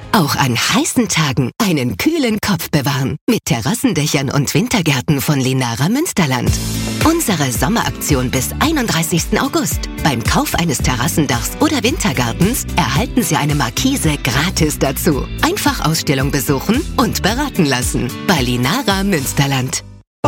Auch an heißen Tagen einen kühlen Kopf bewahren. Mit Terrassendächern und Wintergärten von Lenara Münsterland. Unsere Sommeraktion bis 31. August. Beim Kauf eines Terrassendachs oder Wintergartens erhalten Sie eine Markise gratis dazu. Einfach Ausstellung besuchen und beraten lassen. Bei Lenara Münsterland.